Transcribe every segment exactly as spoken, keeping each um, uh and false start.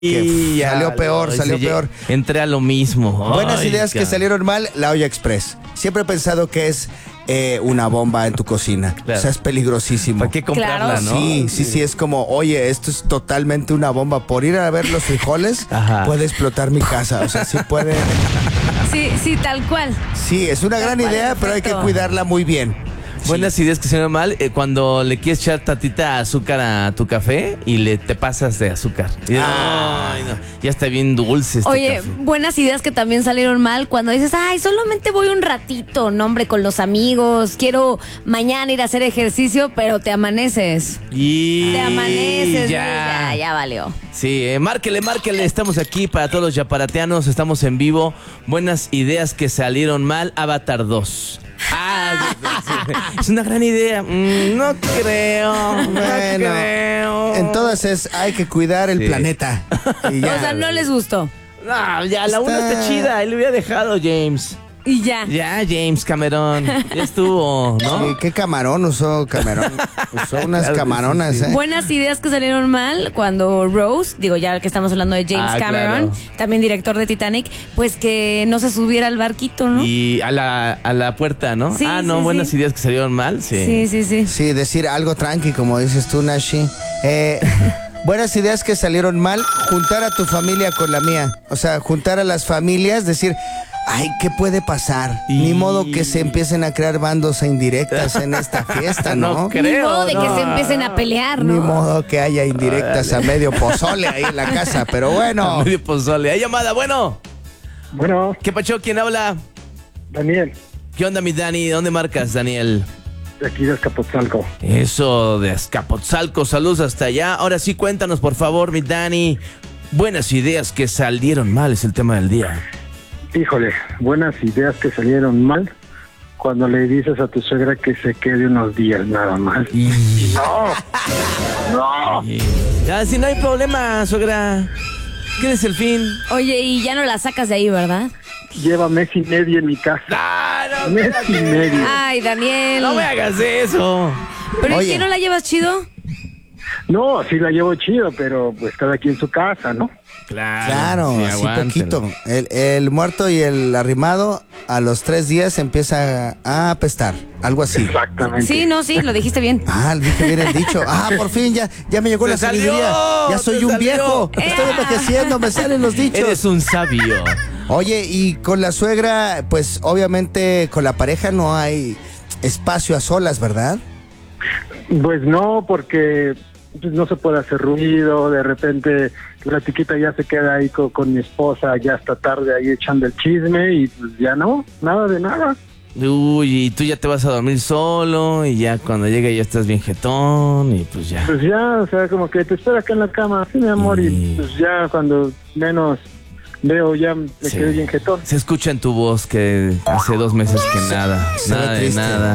Que ya, salió peor, no, salió sí, peor. Entré a lo mismo. Buenas Ay, ideas cara. que salieron mal, la olla express. Siempre he pensado que es eh, una bomba en tu cocina. Claro. O sea, es peligrosísimo. ¿Para qué comprarla, Claro. no? Sí, sí, sí, es como, oye, esto es totalmente una bomba. Por ir a ver los frijoles, Ajá. puede explotar mi casa. O sea, sí puede. Sí, sí, tal cual. Sí, es una gran Tal cual, idea, pero hay que perfecto. cuidarla muy bien. Buenas ideas que salieron mal eh, cuando le quieres echar tantita azúcar a tu café y le te pasas de azúcar. Y, Ah. ay, no, ya está bien dulce este Oye, café. buenas ideas que también salieron mal cuando dices, ay, solamente voy un ratito, no hombre, con los amigos, quiero mañana ir a hacer ejercicio, pero te amaneces. Y Te amaneces, ya. ya, ya valió. Sí, eh, márquele, márquele. Estamos aquí para todos los yaparateanos. Estamos en vivo. Buenas ideas que salieron mal. Avatar dos. Ah, es una gran idea. Mm, no creo. No Bueno, creo. en todas es, hay que cuidar el Sí. planeta. Y ya. O sea, no les gustó. No, ya, la una Está- está chida. Él le hubiera dejado, James. Y ya. Ya, James Cameron. Ya estuvo, ¿no? Sí, ¿qué camarón usó Cameron? Usó unas Claro que camaronas, sí, sí. ¿eh? Buenas ideas que salieron mal cuando Rose, digo ya que estamos hablando de James Ah, Cameron, claro. también director de Titanic, pues que no se subiera al barquito, ¿no? Y a la, a la puerta, ¿no? Sí, ah, no, sí, buenas sí. ideas que salieron mal. Sí. Sí, sí, sí. Sí, decir algo tranqui, como dices tú, Nashi. Eh, buenas ideas que salieron mal, juntar a tu familia con la mía. O sea, juntar a las familias, decir, ay, ¿qué puede pasar? Y- Ni modo que se empiecen a crear bandos e indirectas en esta fiesta, ¿no? No Ni creo, modo de que no. se empiecen a pelear, ¿no? Ni modo que haya indirectas a medio pozole ahí en la casa, pero bueno. Medio pozole. Hay llamada, bueno. Bueno, ¿Qué pacho? ¿Quién habla? Daniel, ¿Qué onda, mi Dani? ¿Dónde marcas, Daniel? de aquí de Azcapotzalco. Eso, de Azcapotzalco. Saludos hasta allá. Ahora sí, cuéntanos, por favor, mi Dani. Buenas ideas que salieron mal es el tema del día. Híjole, buenas ideas que salieron mal cuando le dices a tu suegra que se quede unos días nada más. Y... ¡No! ¡No! Ya, si no hay problema, suegra. ¿Qué es el fin? Oye, y ya no la sacas de ahí, ¿verdad? Lleva mes y medio en mi casa. ¡Ah, no, Mes y espérate! medio. Ay, Daniel. No me hagas eso. ¿Pero Oye. ¿y qué no la llevas chido? No, sí la llevo chido, pero pues cada quien en su casa, ¿no? Claro, sí, así aguántalo. poquito. El, el muerto y el arrimado a los tres días empieza a apestar, algo así. Exactamente. Sí, no, sí, lo dijiste bien. Ah, dije bien el dicho. Ah, por fin, ya, ya me llegó ¡Te la salió! sabiduría. Ya soy ¡Te un salió! viejo. Estoy envejeciendo, me salen los dichos. Eres un sabio. Oye, y con la suegra, pues obviamente con la pareja no hay espacio a solas, ¿verdad? Pues no, porque pues, no se puede hacer ruido, de repente la chiquita ya se queda ahí co- con, mi esposa ya hasta tarde ahí echando el chisme y pues ya no, nada de nada. Uy, y tú ya te vas a dormir solo y ya cuando llegue ya estás bien jetón y pues ya. Pues ya, o sea, como que te espera acá en la cama, sí, mi amor, Y- y pues ya cuando menos veo ya me Sí. quedé bien jetón. Se escucha en tu voz que hace dos meses que nada, Se ve nada de triste. nada.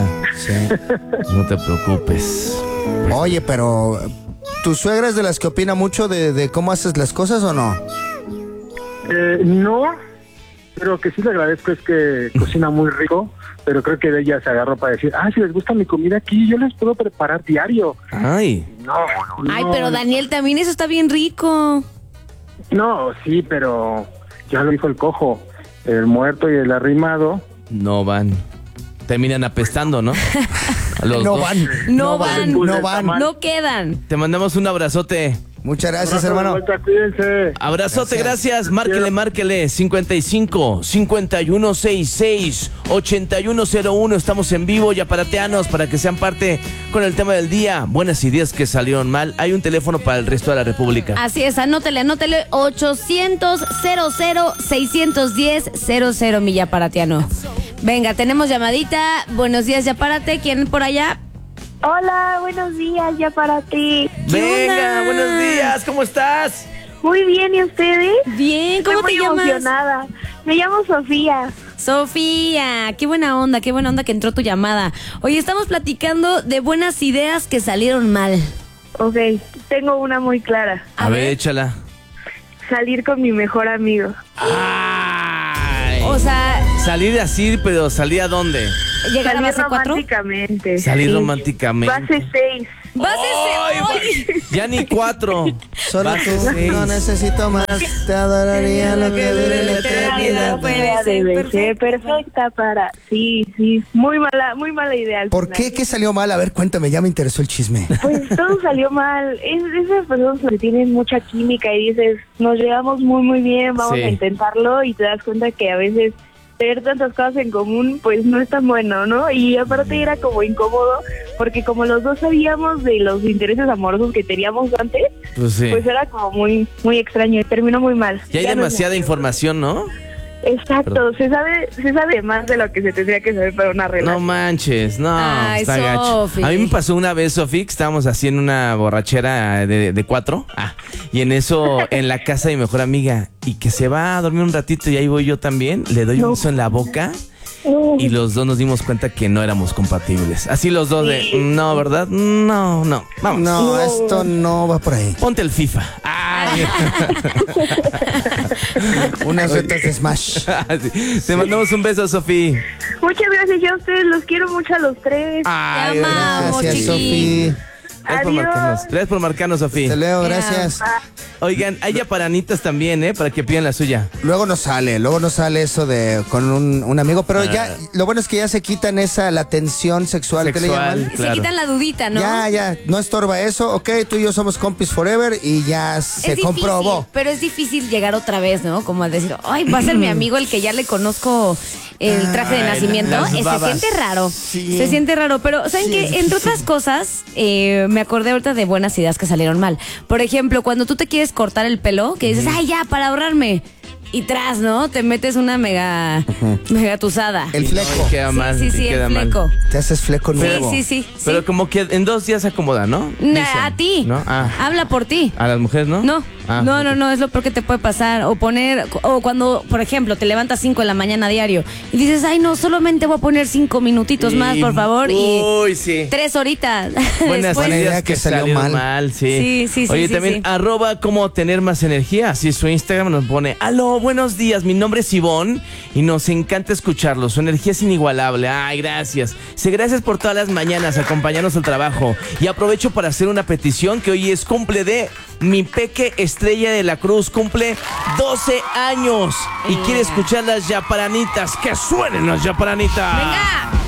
Sí. No te preocupes. Oye, pero ¿tu suegra es de las que opina mucho de, de cómo haces las cosas o no? Eh, no, pero que sí le agradezco es que cocina muy rico, pero creo que de ella se agarró para decir, ah, si les gusta mi comida aquí, yo les puedo preparar diario. Ay, No, Ay, no, pero Daniel, también eso está bien rico. No, sí, pero ya lo dijo el cojo, el muerto y el arrimado. no van. Terminan apestando, ¿no? A los No dos. van. No van, no van. no quedan. Te mandamos un abrazote. Muchas gracias, Abrazo de hermano. vuelta, cuídense. Abrazote, gracias. Gracias. Márquele, márquele. cincuenta y cinco, cincuenta y uno sesenta y seis, ochenta y uno cero uno. Estamos en vivo, yaparateanos, para que sean parte con el tema del día. Buenas ideas que salieron mal. Hay un teléfono para el resto de la República. Así es, anótele, anótele ochocientos, cero cero, seiscientos diez, cero cero, mi yaparatiano. Venga, tenemos llamadita. Buenos días, Yapárate. ¿Quién por allá? Hola, buenos días, ya para ti. Venga, onda? buenos días, ¿cómo estás? Muy bien, ¿y ustedes? Bien, ¿cómo Estoy te muy llamas? emocionada. Me llamo Sofía. Sofía, qué buena onda, qué buena onda que entró tu llamada. Hoy estamos platicando de buenas ideas que salieron mal. Ok, tengo una muy clara. A, A ver, ver. échala. Salir con mi mejor amigo. Ay. O sea, Salir así, pero ¿salir a dónde? llegar a Salir base cuatro? románticamente. Salir sí. románticamente. Base seis. Base Ay, seis. Ya ni cuatro. Solo Base tú, seis. no necesito más. Te adoraría lo que dure la eternidad. Puede ser Debe ser perfecta. perfecta para... Sí, sí. Muy mala, muy mala idea. al ¿Por final. qué? ¿Qué salió mal? A ver, cuéntame, ya me interesó el chisme. Pues todo salió mal. Es esas personas que tienen mucha química y dices, nos llevamos muy, muy bien, vamos Sí. a intentarlo, y te das cuenta que a veces tener tantas cosas en común, pues no es tan bueno, ¿no? Y aparte era como incómodo, porque como los dos sabíamos de los intereses amorosos que teníamos antes, Pues sí. pues era como muy, muy extraño y terminó muy mal. Ya hay Ya no es- demasiada información, ¿no? Exacto, se sabe, se sabe más de lo que se tendría que saber para una No relación. manches, no, Ay, está gacho. Sofi. A mí me pasó una vez, Sofi, que estábamos así en una borrachera de, de cuatro. Ah, y en eso, en la casa de mi mejor amiga, y que se va a dormir un ratito y ahí voy yo también, le doy un beso en la boca. Y los dos nos dimos cuenta que no éramos compatibles. Así los dos de, no, ¿verdad? No, no, vamos. No, esto no va por ahí. Ponte el FIFA. Ay. Unas retas de Smash. Sí. Te mandamos un beso, Sofi. Muchas gracias, yo a ustedes los quiero mucho a los tres. Ay, Te amamos, Gracias, chiqui. Sofi. Gracias por Adiós. marcarnos. Gracias por marcarnos, Sofi. Te leo, gracias. Oigan, hay yaparanitas también, ¿eh? Para que pidan la suya. Luego nos sale, luego nos sale eso de con un, un amigo, pero Ah. ya, lo bueno es que ya se quitan esa, la tensión sexual, que le Sexual. llaman. Se Claro. quitan la dudita, ¿no? Ya, ya, no estorba eso, ok, tú y yo somos compis forever y ya se Es difícil, comprobó. pero es difícil llegar otra vez, ¿no? Como a decir, ay, va a ser mi amigo el que ya le conozco el traje de Ay, nacimiento. las Eh, Se babas. siente raro. Sí. Se siente raro. Pero, ¿saben Sí, qué? es Entre difícil. otras cosas, eh, me acordé ahorita de buenas ideas que salieron mal. Por ejemplo, cuando tú te quieres cortar el pelo, que dices, ay, ya, para ahorrarme. Y tras, ¿no? Te metes una mega, mega tusada. El fleco. No, y queda Sí, mal. sí, y sí, queda el mal. fleco. Te haces fleco nuevo. Sí, sí, sí. Pero sí. como que en dos días se acomoda, ¿no? Nah, Dicen, a ti. ¿no? Ah, Habla por ti. a las mujeres, ¿no? No, Ah, no, ok. no, no, es lo peor que te puede pasar. O poner, o cuando, por ejemplo, te levantas cinco de la mañana diario y dices, ay, no, solamente voy a poner cinco minutitos Y- más, por favor, y Uy, sí. tres horitas. Buenas Después- ideas idea que, que salió salieron mal. mal. sí. Sí, sí, sí, Oye, sí, también sí. arroba cómo tener más energía. Así su Instagram nos pone, aló, buenos días, mi nombre es Ivonne y nos encanta escucharlo. Su energía es inigualable. Ay, gracias. Sí, gracias por todas las mañanas acompañarnos al trabajo. Y aprovecho para hacer una petición que hoy es cumple de mi peque Estrella de la Cruz. Cumple doce años y quiere escuchar las yaparanitas. ¡Que suenen las yaparanitas! Venga.